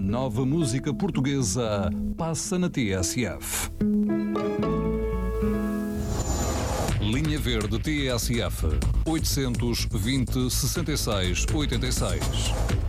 nova música portuguesa passa na TSF. Linha Verde TSF 820 66 86.